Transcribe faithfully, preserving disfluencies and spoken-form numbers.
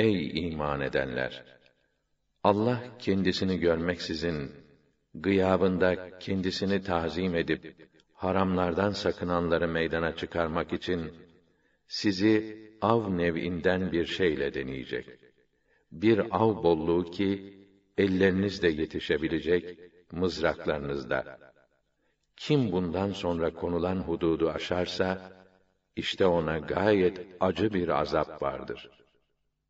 Ey iman edenler! Allah kendisini görmeksizin, gıyabında kendisini tazim edip, haramlardan sakınanları meydana çıkarmak için, sizi av nev'inden bir şeyle deneyecek. Bir av bolluğu ki, ellerinizde yetişebilecek, mızraklarınızda. Kim bundan sonra konulan hududu aşarsa, işte ona gayet acı bir azap vardır.